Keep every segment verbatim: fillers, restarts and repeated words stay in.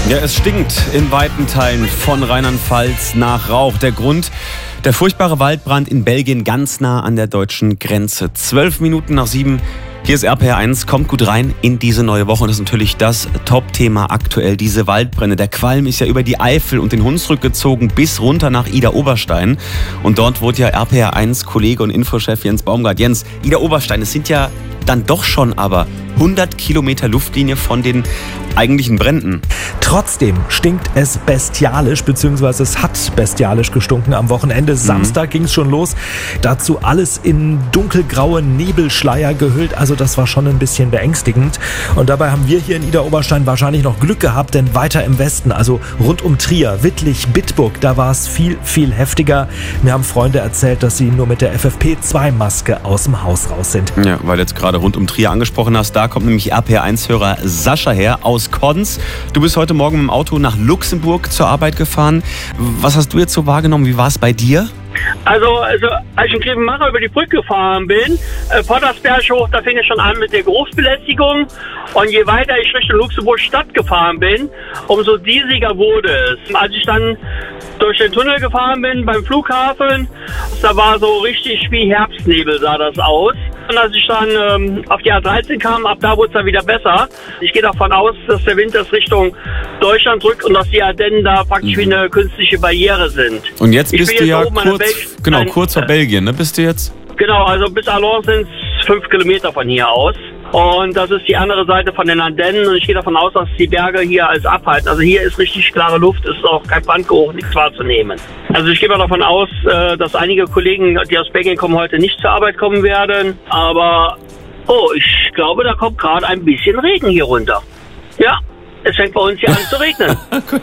Ja, es stinkt in weiten Teilen von Rheinland-Pfalz nach Rauch. Der Grund: der furchtbare Waldbrand in Belgien, ganz nah an der deutschen Grenze. Zwölf Minuten nach sieben. Hier ist R P R eins, kommt gut rein in diese neue Woche. Und das ist natürlich das Top-Thema aktuell, diese Waldbrände. Der Qualm ist ja über die Eifel und den Hunsrück gezogen bis runter nach Idar-Oberstein. Und dort wurde ja R P R eins Kollege und Infochef Jens Baumgart. Jens, Idar-Oberstein, es sind ja dann doch schon aber hundert Kilometer Luftlinie von den eigentlichen Bränden. Trotzdem stinkt es bestialisch, beziehungsweise es hat bestialisch gestunken am Wochenende. Mhm. Samstag ging es schon los. Dazu alles in dunkelgraue Nebelschleier gehüllt. Also das war schon ein bisschen beängstigend. Und dabei haben wir hier in Idar-Oberstein wahrscheinlich noch Glück gehabt, denn weiter im Westen, also rund um Trier, Wittlich, Bitburg, da war es viel, viel heftiger. Mir haben Freunde erzählt, dass sie nur mit der F F P zwei Maske aus dem Haus raus sind. Ja, weil du jetzt gerade rund um Trier angesprochen hast, da kommt nämlich R P R eins Hörer Sascha her aus Koddens. Du bist heute Morgen mit dem Auto nach Luxemburg zur Arbeit gefahren. Was hast du jetzt so wahrgenommen? Wie war es bei dir? Also, also als ich in Grevenmacher über die Brücke gefahren bin, äh, Pottersberg hoch, da fing es schon an mit der Geruchsbelästigung. Und je weiter ich Richtung Luxemburg Stadt gefahren bin, umso diesiger wurde es. Als ich dann durch den Tunnel gefahren bin beim Flughafen, da war so richtig wie Herbstnebel sah das aus. Und als ich dann ähm, auf die A dreizehn kam, ab da wurde es dann wieder besser. Ich gehe davon aus, dass der Wind das Richtung Deutschland drückt und dass die Ardennen da praktisch mhm. wie eine künstliche Barriere sind. Und jetzt ich bist du ja kurz, genau, ein, kurz vor äh, Belgien, ne? Bist du jetzt? Genau, also bis Allons sind es fünf Kilometer von hier aus. Und das ist die andere Seite von den Ardennen. Und ich gehe davon aus, dass die Berge hier alles abhalten. Also hier ist richtig klare Luft, es ist auch kein Brandgeruch, nichts wahrzunehmen. Also ich gehe mal davon aus, dass einige Kollegen, die aus Belgien kommen, heute nicht zur Arbeit kommen werden. Aber, oh, ich glaube, da kommt gerade ein bisschen Regen hier runter. Ja. Es fängt bei uns hier an zu regnen.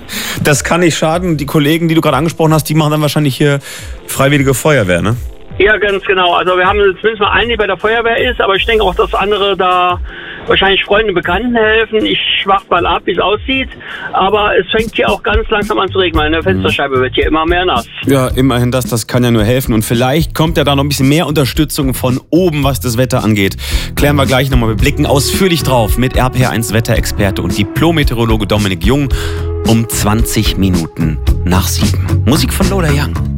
Das kann nicht schaden. Die Kollegen, die du gerade angesprochen hast, die machen dann wahrscheinlich hier freiwillige Feuerwehr, ne? Ja, ganz genau. Also wir haben zumindest mal einen, der bei der Feuerwehr ist, aber ich denke auch, dass andere da wahrscheinlich Freunden und Bekannten helfen. Ich warte mal ab, wie es aussieht. Aber es fängt hier auch ganz langsam an zu regnen. Meine Fensterscheibe wird hier immer mehr nass. Ja, immerhin das, das kann ja nur helfen. Und vielleicht kommt ja da noch ein bisschen mehr Unterstützung von oben, was das Wetter angeht. Klären wir gleich nochmal. Wir blicken ausführlich drauf mit R P R eins Wetterexperte und Diplom-Meteorologe Dominik Jung um zwanzig Minuten nach sieben. Musik von Lola Young.